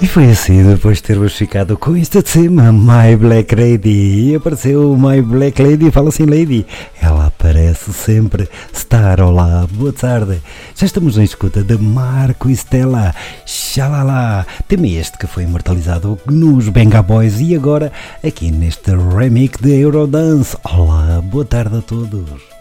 E foi assim, depois de termos ficado com este tema, My Black Lady. E apareceu My Black Lady, fala assim Lady. Ela aparece sempre. Star, olá, boa tarde. Já estamos na escuta de Marco e Stella, Xalala. Tema este que foi imortalizado nos Benga Boys e agora aqui neste remix de Eurodance. Olá, boa tarde a todos.